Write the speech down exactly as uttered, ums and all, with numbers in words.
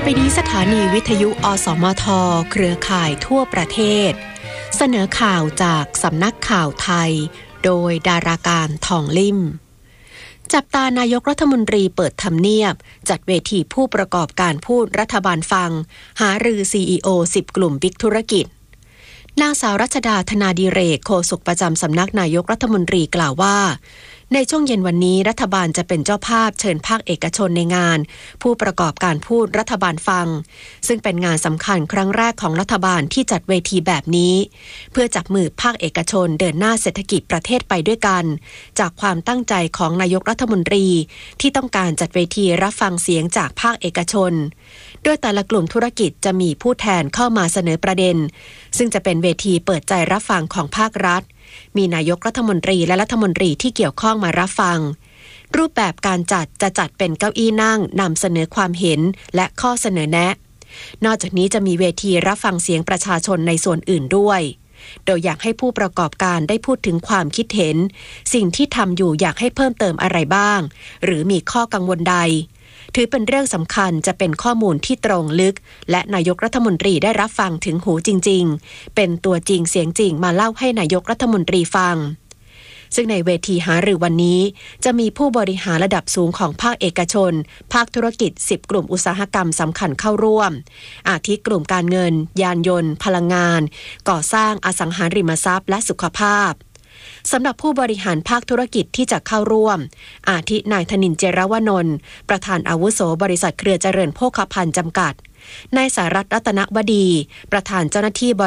ไปนี้สถานีวิทยุอสมทเครือข่ายทั่วประเทศเสนอข่าวจากสำนักข่าวไทยโดยดาราการทองลิ่มจับตานายกรัฐมนตรีเปิดทำเนียบจัดเวทีผู้ประกอบการพูดรัฐบาลฟังหารือ ซี อี โอ สิบ กลุ่มบิ๊กธุรกิจนางสาวรัชดาธนาดิเรกโฆษกประจำสำนักนายกรัฐมนตรีกล่าวว่าในช่วงเย็นวันนี้รัฐบาลจะเป็นเจ้าภาพเชิญภาคเอกชนในงานผู้ประกอบการพูดรัฐบาลฟังซึ่งเป็นงานสำคัญครั้งแรกของรัฐบาลที่จัดเวทีแบบนี้เพื่อจับมือภาคเอกชนเดินหน้าเศรษฐกิจประเทศไปด้วยกันจากความตั้งใจของนายกรัฐมนตรีที่ต้องการจัดเวทีรับฟังเสียงจากภาคเอกชนโดยแต่ละกลุ่มธุรกิจจะมีผู้แทนเข้ามาเสนอประเด็นซึ่งจะเป็นเวทีเปิดใจรับฟังของภาครัฐมีนายกรัฐมนตรีและรัฐมนตรีที่เกี่ยวข้องมารับฟังรูปแบบการจัดจะจัดเป็นเก้าอี้นั่งนำเสนอความเห็นและข้อเสนอแนะนอกจากนี้จะมีเวทีรับฟังเสียงประชาชนในส่วนอื่นด้วยโดยอยากให้ผู้ประกอบการได้พูดถึงความคิดเห็นสิ่งที่ทำอยู่อยากให้เพิ่มเติมอะไรบ้างหรือมีข้อกังวลใดถือเป็นเรื่องสำคัญจะเป็นข้อมูลที่ตรงลึกและนายกรัฐมนตรีได้รับฟังถึงหูจริงๆเป็นตัวจริงเสียงจริงมาเล่าให้นายกรัฐมนตรีฟังซึ่งในเวทีหารือวันนี้จะมีผู้บริหารระดับสูงของภาคเอกชนภาคธุรกิจสิบกลุ่มอุตสาหกรรมสำคัญเข้าร่วมอาทิกลุ่มการเงินยานยนต์พลังงานก่อสร้างอสังหาริมทรัพย์และสุขภาพสำหรับผู้บริหารภาคธุรกิจที่จะเข้าร่วมอาทินายธนินทร์ เจรวนนท์ประธานอาวุโสบริษัทเครือเจริญโภคภัณฑ์จำกัดนายสารัตน์ รัตนวดีประธานเจ้าหน้าที่